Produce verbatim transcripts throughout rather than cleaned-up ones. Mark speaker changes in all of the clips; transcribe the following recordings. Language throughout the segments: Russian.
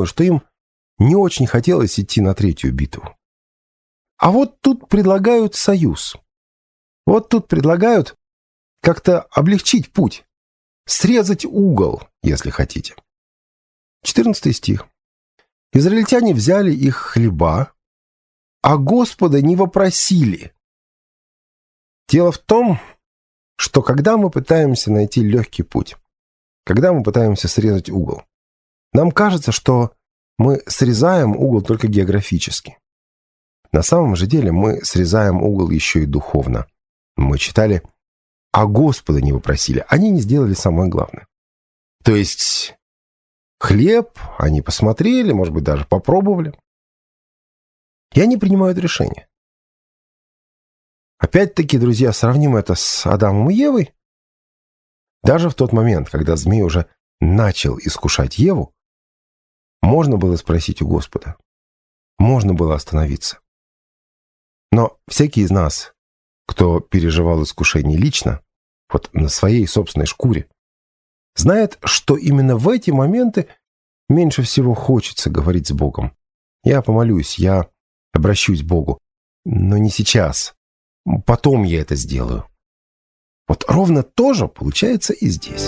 Speaker 1: думаю, что им не очень хотелось идти на третью битву. А вот тут предлагают союз. Вот тут предлагают как-то облегчить путь, срезать угол, если хотите. четырнадцатый стих. Израильтяне взяли их хлеба, а Господа не вопросили. Дело в том, что когда мы пытаемся найти легкий путь, когда мы пытаемся срезать угол, нам кажется, что мы срезаем угол только географически. На самом же деле мы срезаем угол еще и духовно. Мы читали, а Господа не вопросили. Они не сделали самое главное. То есть хлеб они посмотрели, может быть, даже попробовали. И они принимают решение. Опять-таки, друзья, сравним это с Адамом и Евой. Даже в тот момент, когда змей уже начал искушать Еву, можно было спросить у Господа. Можно было остановиться. Но всякий из нас, кто переживал искушение лично, вот на своей собственной шкуре, знает, что именно в эти моменты меньше всего хочется говорить с Богом. Я помолюсь, я обращусь к Богу, но не сейчас. Потом я это сделаю. Вот ровно то же получается и здесь.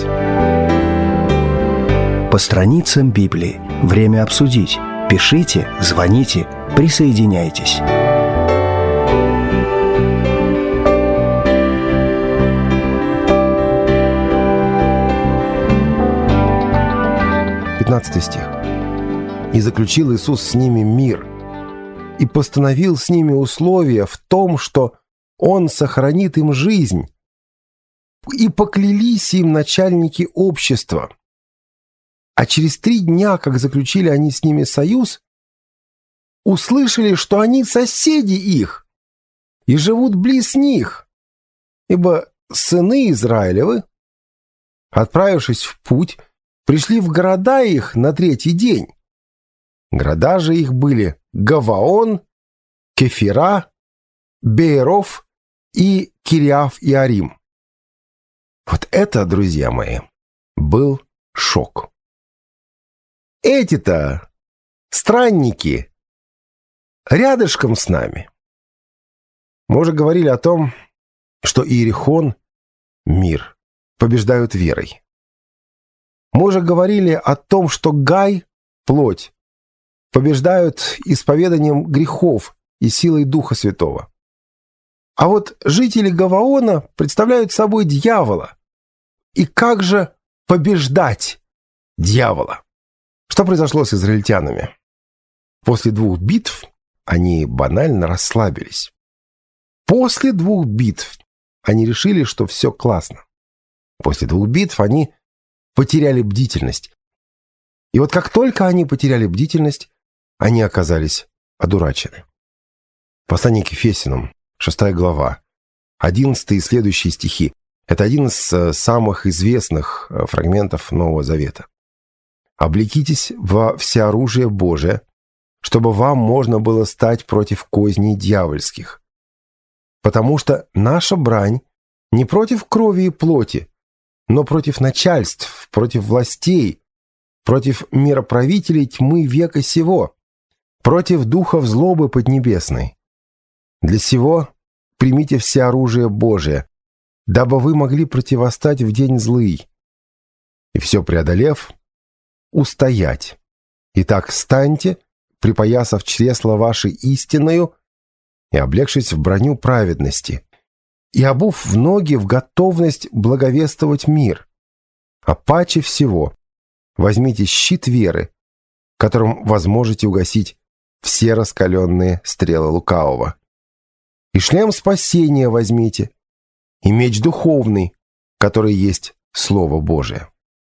Speaker 2: По страницам Библии. Время обсудить. Пишите, звоните, присоединяйтесь.
Speaker 1: пятнадцатый стих. «И заключил Иисус с ними мир, и постановил с ними условия в том, что Он сохранит им жизнь. И поклялись им начальники общества. А через три дня, как заключили они с ними союз, услышали, что они соседи их и живут близ них, ибо сыны Израилевы, отправившись в путь, пришли в города их на третий день. Города же их были Гаваон, Кефира, Бееров и Кириаф-Иарим. Вот это, друзья мои, был шок. Эти-то странники рядышком с нами. Мы уже говорили о том, что Иерихон, мир, побеждают верой. Мы уже говорили о том, что Гай, плоть, побеждают исповеданием грехов и силой Духа Святого. А вот жители Гаваона представляют собой дьявола. И как же побеждать дьявола? Что произошло с израильтянами? После двух битв они банально расслабились. После двух битв они решили, что все классно. После двух битв они потеряли бдительность. И вот как только они потеряли бдительность, они оказались одурачены. Послание к Ефесянам, шестая глава, одиннадцатый и следующие стихи. Это один из самых известных фрагментов Нового Завета. «Облекитесь во всеоружие Божие, чтобы вам можно было стать против козней дьявольских. Потому что наша брань не против крови и плоти, но против начальств, против властей, против мироправителей тьмы века сего, против духов злобы поднебесной. Для сего примите все оружие Божие, дабы вы могли противостать в день злый, и все преодолев, устоять. Итак, встаньте, припоясав чресла ваши истинною и облегшись в броню праведности, и обув в ноги в готовность благовествовать мир. А паче всего возьмите щит веры, которым возможете угасить все раскаленные стрелы лукавого. И шлем спасения возьмите, и меч духовный, который есть Слово Божие».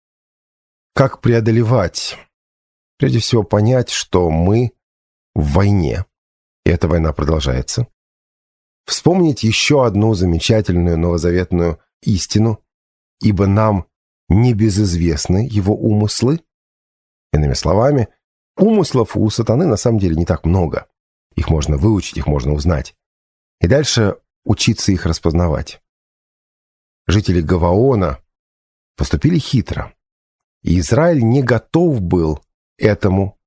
Speaker 1: Как преодолевать? Прежде всего понять, что мы в войне, и эта война продолжается. Вспомнить еще одну замечательную новозаветную истину, ибо нам небезызвестны его умыслы. Иными словами, умыслов у сатаны на самом деле не так много. Их можно выучить, их можно узнать. И дальше учиться их распознавать. Жители Гаваона поступили хитро, и Израиль не готов был этому